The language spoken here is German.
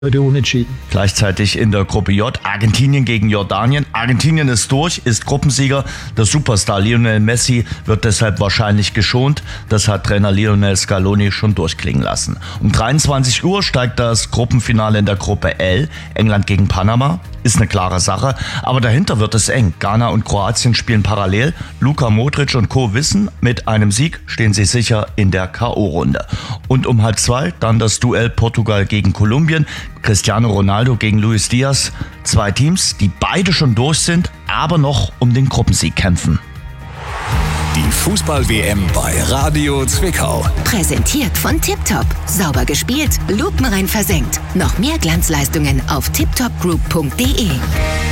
Heute unentschieden. Gleichzeitig in der Gruppe J Argentinien gegen Jordanien. Argentinien ist durch, ist Gruppensieger. Der Superstar Lionel Messi wird deshalb wahrscheinlich geschont. Das hat Trainer Lionel Scaloni schon durchklingen lassen. Um 23 Uhr steigt das Gruppenfinale in der Gruppe L. England gegen Panama. Ist eine klare Sache, aber dahinter wird es eng. Ghana und Kroatien spielen parallel. Luka Modric und Co. wissen, mit einem Sieg stehen sie sicher in der K.O.-Runde. Und um 1:30 dann das Duell Portugal gegen Kolumbien. Cristiano Ronaldo gegen Luis Diaz. Zwei Teams, die beide schon durch sind, aber noch um den Gruppensieg kämpfen. Die Fußball-WM bei Radio Zwickau. Präsentiert von Tiptop. Sauber gespielt, lupenrein versenkt. Noch mehr Glanzleistungen auf tiptopgroup.de.